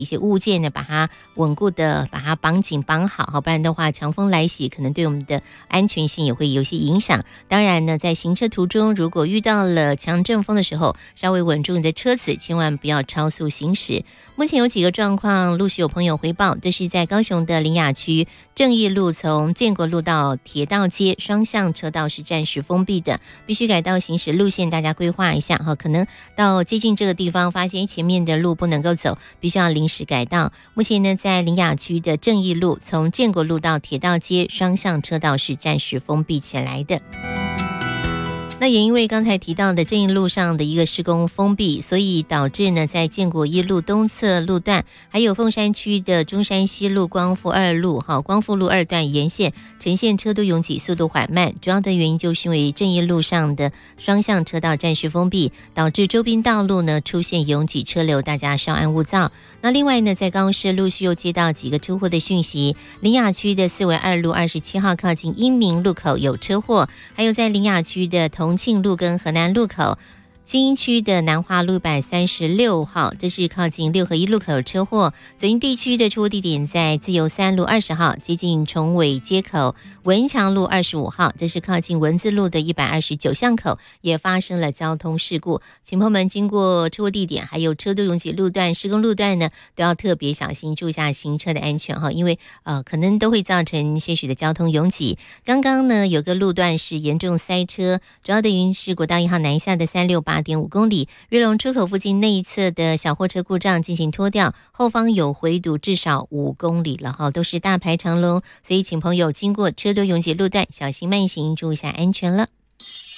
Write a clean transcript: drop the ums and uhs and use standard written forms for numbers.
一些物件呢，把它稳固的把它绑紧绑好，不然的话强风来袭可能对我们的安全性也会有些影响。当然呢，在行车途中如果遇到了强阵风的时候，稍微稳住你的车子，千万不要超速行驶。目前有几个状况陆续有朋友回报，这是在高雄的苓雅区正义路从建国路到铁道街双向车道是暂时封闭的，必须改道行驶路线，大家规划一下可能到接近这个地方发现前面的路不能够走，必须要临时改道。目前呢，在苓雅区的正义路从建国路到铁道街双向车道是暂时封闭起来的。那也因为刚才提到的正义路上的一个施工封闭，所以导致呢，在建国一路东侧路段，还有凤山区的中山西路、光复二路、光复路二段沿线呈现车都拥挤、速度缓慢。主要的原因就是因为正义路上的双向车道暂时封闭，导致周边道路呢出现拥挤车流，大家稍安勿躁。那另外呢，在高雄市陆续又接到几个车祸的讯息，苓雅区的四维二路27号靠近英明路口有车祸，还有在苓雅区的同庆路跟河南路口，新营区的南华路136号，这是靠近六合一路口有车祸。左营地区的车祸地点在自由三路20号，接近崇伟街口；文强路25号，这是靠近文字路的129巷口，也发生了交通事故。请朋友们经过车祸地点，还有车都拥挤路段、施工路段呢，都要特别小心，注意一下行车的安全因为可能都会造成些许的交通拥挤。刚刚呢，有个路段是严重塞车，主要的原因是国道1号南下的368.5公里，瑞隆出口附近内侧的小货车故障进行拖吊，后方有回堵至少5公里了都是大排长龙，所以请朋友经过车多拥挤路段小心慢行，注意一下安全了。